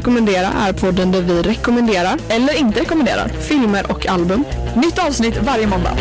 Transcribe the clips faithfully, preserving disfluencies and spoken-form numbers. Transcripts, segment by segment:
rekommendera är podden där vi rekommenderar, eller inte rekommenderar, filmer och album. Nytt avsnitt varje måndag.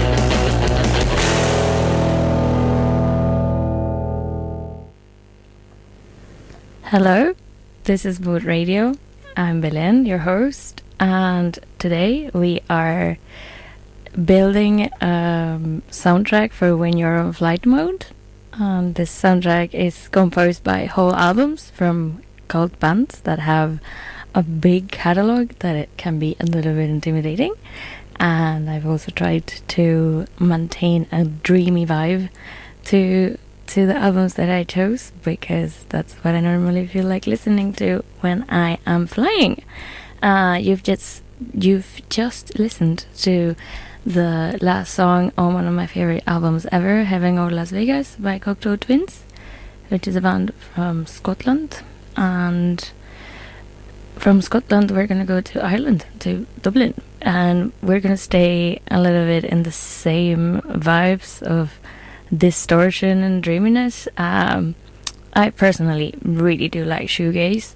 Hello, this is Mood Radio. I'm Belen, your host, and today we are building a soundtrack for when you're on flight mode. And this soundtrack is composed by whole albums from cult bands that have a big catalog that it can be a little bit intimidating. And I've also tried to maintain a dreamy vibe to to the albums that I chose, because that's what I normally feel like listening to when I am flying. Uh, you've just you've just listened to the last song on one of my favorite albums ever, Heaven or Las Vegas by Cocteau Twins, which is a band from Scotland. And from Scotland we're going to go to Ireland, to Dublin, and we're going to stay a little bit in the same vibes of distortion and dreaminess. Um, I personally really do like shoegaze,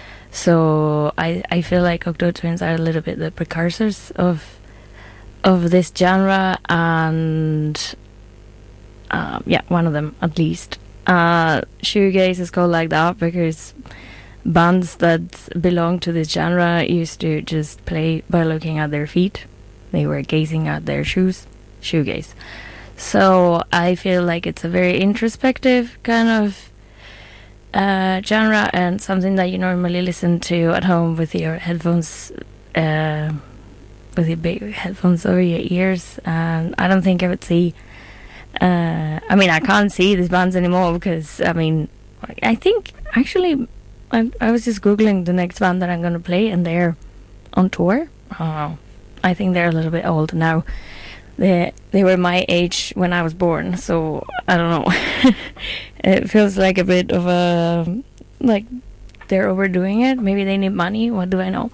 so I I feel like Cocteau Twins are a little bit the precursors of of this genre, and um, yeah, one of them at least. Uh, shoegaze is called like that because bands that belong to this genre used to just play by looking at their feet. They were gazing at their shoes. Shoegaze. So I feel like it's a very introspective kind of uh, genre, and something that you normally listen to at home with your headphones, uh, with your big headphones over your ears. And I don't think I would see. Uh, I mean, I can't see these bands anymore because I mean, I think actually, I, I was just googling the next band that I'm going to play, and they're on tour. Oh, I think they're a little bit old now. They they were my age when I was born, so I don't know. It feels like a bit of a, like they're overdoing it. Maybe they need money. What do I know?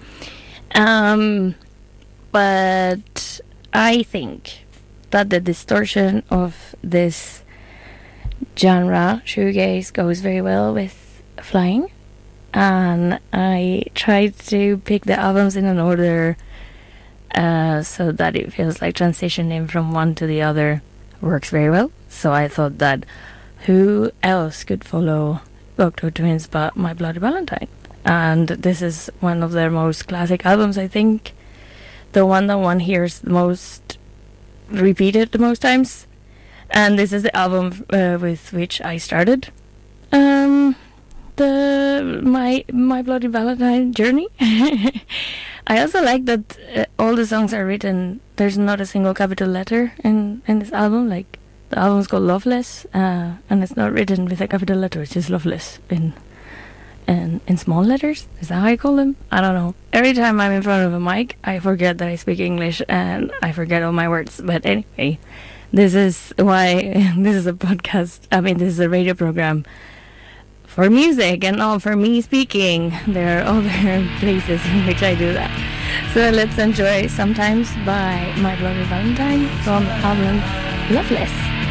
Um, but I think that the distortion of this genre, shoegaze, goes very well with flying. And I tried to pick the albums in an order Uh, so that it feels like transitioning from one to the other works very well. So I thought that who else could follow Cocteau Twins but My Bloody Valentine? And this is one of their most classic albums, I think. The one that one hears the most, repeated the most times. And this is the album uh, with which I started um, the my My Bloody Valentine journey. I also like that uh, all the songs are written, there's not a single capital letter in, in this album. Like, the album's called Loveless, uh, and it's not written with a capital letter, it's just Loveless in, in in small letters. Is that how I call them? I don't know. Every time I'm in front of a mic, I forget that I speak English, and I forget all my words. But anyway, this is why this is a podcast, I mean, this is a radio program for music and not for me speaking. There are other places in which I do that. So let's enjoy Sometimes by My Bloody Valentine from the album Loveless.